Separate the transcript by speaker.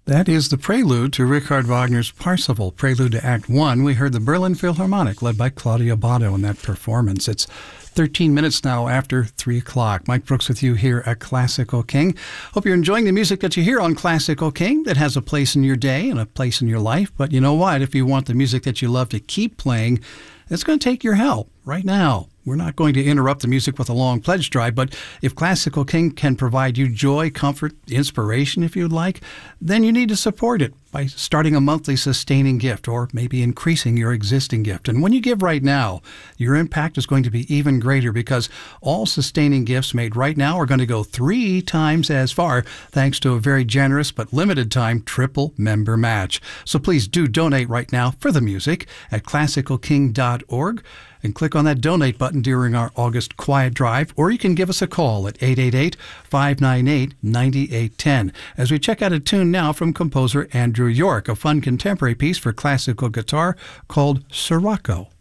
Speaker 1: That is the prelude to Richard Wagner's Parsifal, prelude to Act One. We heard the Berlin Philharmonic, led by Claudia Botto in that performance. It's 13 minutes now after 3 o'clock. Mike Brooks with you here at Classical King. Hope you're enjoying the music that you hear on Classical King that has a place in your day and a place in your life. But you know what? If you want the music that you love to keep playing, it's going to take your help right now. We're not going to interrupt the music with a long pledge drive, but if Classical King can provide you joy, comfort, inspiration, if you'd like, then you need to support it by starting a monthly sustaining gift or maybe increasing your existing gift. And when you give right now, your impact is going to be even greater because all sustaining gifts made right now are going to go 3 times as far thanks to a very generous but limited time triple member match. So please do donate right now for the music at classicalking.org. and click on that donate button during our August Quiet Drive, or you can give us a call at 888-598-9810 as we check out a tune now from composer Andrew York, a fun contemporary piece for classical guitar called Sirocco.